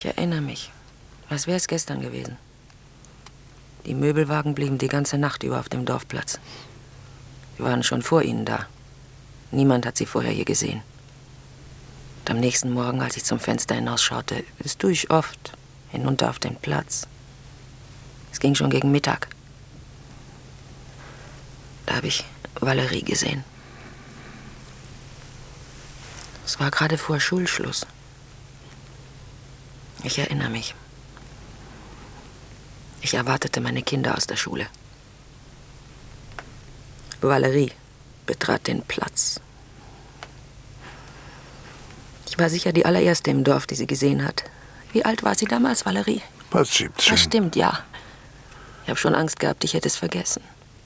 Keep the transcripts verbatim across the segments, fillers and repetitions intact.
Ich erinnere mich, als wäre es gestern gewesen. Die Möbelwagen blieben die ganze Nacht über auf dem Dorfplatz. Wir waren schon vor ihnen da. Niemand hat sie vorher hier gesehen. Und am nächsten Morgen, als ich zum Fenster hinausschaute, das tue ich oft, hinunter auf den Platz. Es ging schon gegen Mittag. Da habe ich Valerie gesehen. Es war gerade vor Schulschluss. Ich erinnere mich. Ich erwartete meine Kinder aus der Schule. Valerie betrat den Platz. Ich war sicher die allererste im Dorf, die sie gesehen hat. Wie alt war sie damals, Valerie? Fast siebzehn. Das stimmt, ja. Ich habe schon Angst gehabt, ich hätte es vergessen.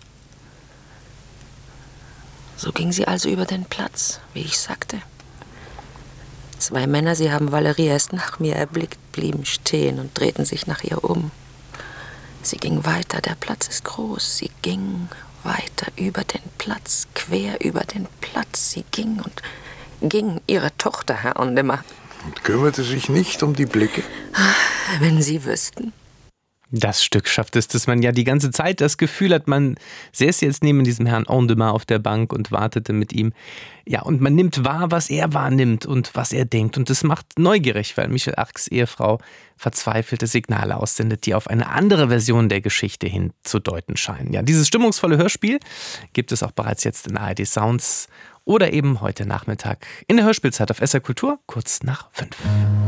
So ging sie also über den Platz, wie ich sagte. Zwei Männer, sie haben Valerie erst nach mir erblickt, blieben stehen und drehten sich nach ihr um. Sie ging weiter, der Platz ist groß. Sie ging weiter über den Platz, quer über den Platz. Sie ging und ging, ihre Tochter, Herr Ondemar. Und kümmerte sich nicht um die Blicke? Wenn Sie wüssten. Das Stück schafft es, dass man ja die ganze Zeit das Gefühl hat, man säß jetzt neben diesem Herrn Ondemar auf der Bank und wartete mit ihm. Ja, und man nimmt wahr, was er wahrnimmt und was er denkt. Und das macht neugierig, weil Michel Arcs Ehefrau verzweifelte Signale aussendet, die auf eine andere Version der Geschichte hinzudeuten scheinen. Ja, dieses stimmungsvolle Hörspiel gibt es auch bereits jetzt in A R D Sounds oder eben heute Nachmittag in der Hörspielzeit auf S R Kultur, kurz nach fünf.